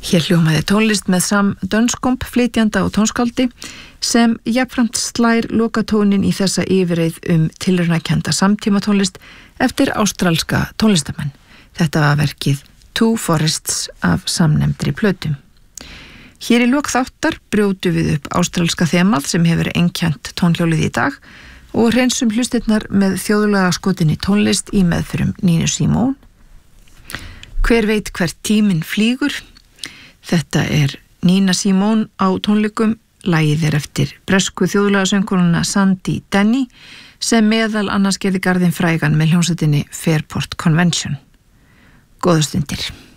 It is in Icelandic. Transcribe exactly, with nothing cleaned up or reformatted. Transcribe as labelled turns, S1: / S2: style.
S1: Hér hljómaði tónlist með Sam Dunscombe, flytjanda og tónskáldi, sem jafnframt slær lokatónin í þessa yfirreið um tilraunakennda samtímatónlist eftir ástralska tónlistamenn. Þetta var verkið Two Forests af samnefndri plötum. Hér í lok þáttar brjótu við upp ástralska þemað sem hefur einkennt tónhljóðið í dag og hreinsum hlustirnar með þjóðlega skotinni tónlist í meðförum Nínu Simone. Hver veit hvert tíminn flýgur? Þetta er Nina Simone á tónleikum. Lagið er eftir bresku þjóðlagasöngkonuna Sandy Denny sem meðal annars gerði garðinn frægan með hljómsveitinni Fairport Convention. Góðar stundir.